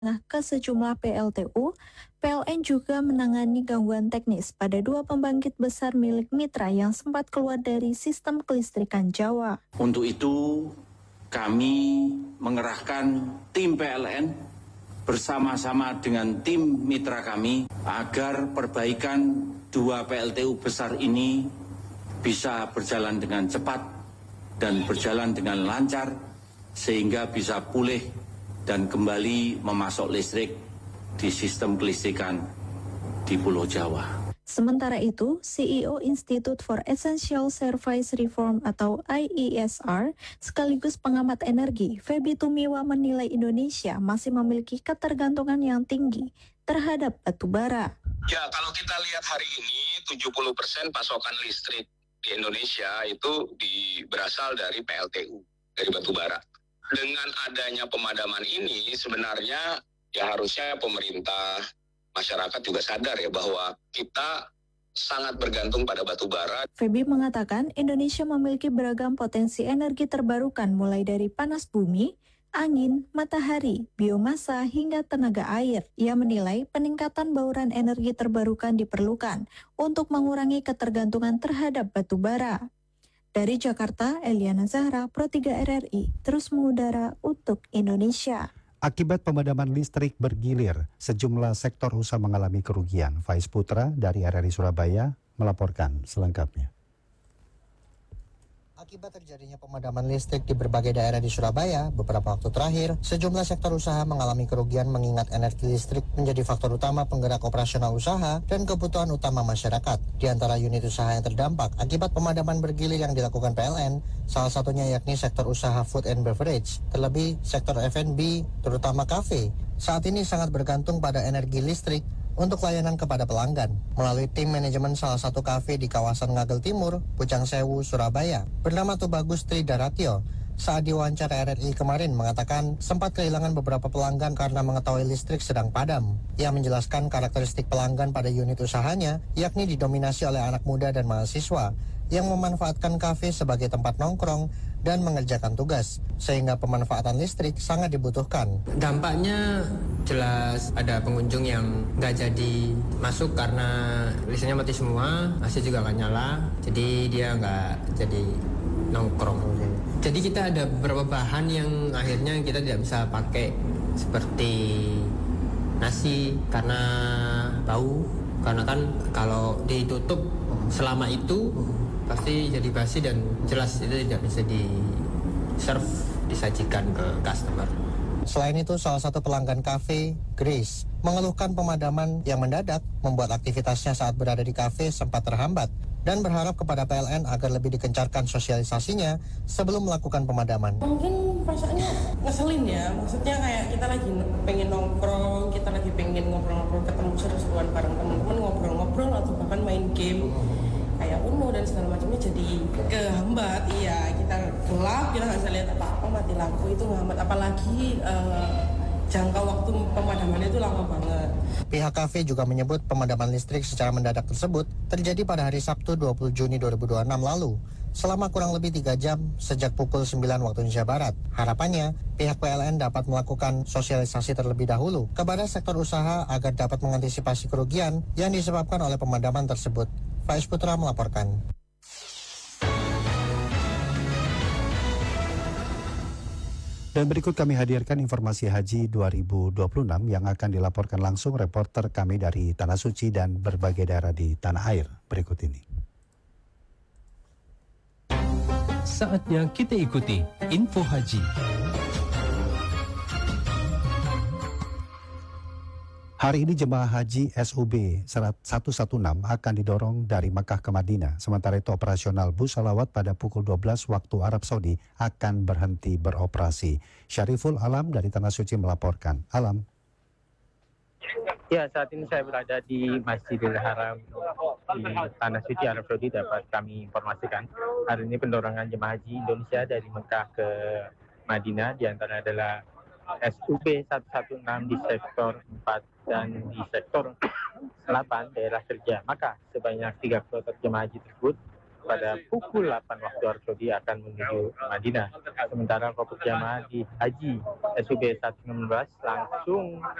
ke sejumlah PLTU, PLN juga menangani gangguan teknis pada 2 pembangkit besar milik mitra yang sempat keluar dari sistem kelistrikan Jawa. Untuk itu, kami mengerahkan tim PLN bersama-sama dengan tim mitra kami agar perbaikan 2 PLTU besar ini bisa berjalan dengan cepat dan berjalan dengan lancar sehingga bisa pulih dan kembali memasok listrik di sistem kelistrikan di Pulau Jawa. Sementara itu, CEO Institute for Essential Service Reform atau IESR sekaligus pengamat energi, Feby Tumiwa menilai Indonesia masih memiliki ketergantungan yang tinggi terhadap batu bara. Ya, kalau kita lihat hari ini 70% pasokan listrik di Indonesia itu berasal dari PLTU, dari batu bara. Dengan adanya pemadaman ini sebenarnya ya harusnya pemerintah, masyarakat juga sadar ya bahwa kita sangat bergantung pada batu bara. Feby mengatakan Indonesia memiliki beragam potensi energi terbarukan mulai dari panas bumi, angin, matahari, biomasa hingga tenaga air. Ia menilai peningkatan bauran energi terbarukan diperlukan untuk mengurangi ketergantungan terhadap batu bara. Dari Jakarta, Eliana Zahra, Pro 3 RRI, terus mengudara untuk Indonesia. Akibat pemadaman listrik bergilir, sejumlah sektor usaha mengalami kerugian. Faiz Putra dari RRI Surabaya melaporkan selengkapnya. Akibat terjadinya pemadaman listrik di berbagai daerah di Surabaya, beberapa waktu terakhir, sejumlah sektor usaha mengalami kerugian mengingat energi listrik menjadi faktor utama penggerak operasional usaha dan kebutuhan utama masyarakat. Di antara unit usaha yang terdampak akibat pemadaman bergilir yang dilakukan PLN, salah satunya yakni sektor usaha food and beverage, terlebih sektor F&B, terutama kafe. Saat ini sangat bergantung pada energi listrik untuk layanan kepada pelanggan melalui tim manajemen salah satu kafe di kawasan Ngagel Timur, Pucang Sewu, Surabaya bernama Tubagus Tridaratyo. Saat diwawancara RRI kemarin mengatakan sempat kehilangan beberapa pelanggan karena mengetahui listrik sedang padam. Ia menjelaskan karakteristik pelanggan pada unit usahanya yakni didominasi oleh anak muda dan mahasiswa yang memanfaatkan kafe sebagai tempat nongkrong dan mengerjakan tugas, sehingga pemanfaatan listrik sangat dibutuhkan. Dampaknya jelas ada pengunjung yang nggak jadi masuk karena listriknya mati semua, AC juga nggak nyala, jadi dia nggak jadi nongkrong. Jadi kita ada beberapa bahan yang akhirnya kita tidak bisa pakai seperti nasi karena bau, karena kan kalau ditutup selama itu pasti jadi basi dan jelas itu tidak bisa di-serve, disajikan ke customer. Selain itu, salah satu pelanggan kafe, Grace, mengeluhkan pemadaman yang mendadak membuat aktivitasnya saat berada di kafe sempat terhambat dan berharap kepada PLN agar lebih dikencarkan sosialisasinya sebelum melakukan pemadaman. Mungkin perasaannya ngeselin ya, maksudnya kayak kita lagi pengen nongkrong, kita lagi pengen ngobrol-ngobrol, ketemu seru-seruan bareng teman-teman, ngobrol-ngobrol atau bahkan main game kayak Uno dan segala macamnya jadi kehambat. Iya, kita gelap, kita nggak bisa lihat apa-apa, mati lampu itu ngehambat, apalagi jangka waktu pemadamannya itu lama banget. Pihak kafe juga menyebut pemadaman listrik secara mendadak tersebut terjadi pada hari Sabtu 20 Juni 2026 lalu selama kurang lebih 3 jam sejak pukul 9 waktu Indonesia Barat. Harapannya, pihak PLN dapat melakukan sosialisasi terlebih dahulu kepada sektor usaha agar dapat mengantisipasi kerugian yang disebabkan oleh pemadaman tersebut. Faiz Putra melaporkan. Dan berikut kami hadirkan informasi haji 2026 yang akan dilaporkan langsung reporter kami dari Tanah Suci dan berbagai daerah di tanah air berikut ini. Saatnya kita ikuti info haji. Hari ini jemaah haji SUB 116 akan didorong dari Makkah ke Madinah. Sementara itu operasional bus salawat pada pukul 12 waktu Arab Saudi akan berhenti beroperasi. Syariful Alam dari Tanah Suci melaporkan. Alam. Ya, saat ini saya berada di Masjidil Haram di Tanah Suci Arab Saudi. Dapat kami informasikan hari ini pendorongan jemaah haji Indonesia dari Mekah ke Madinah diantara adalah SUB 116 di sektor 4 dan di sektor 8 daerah kerja. Maka sebanyak 3 kloter jemaah haji tersebut pada pukul 8 waktu Arab Saudi akan menuju Madinah. Sementara kelompok jamaah di Haji SUB 116 langsung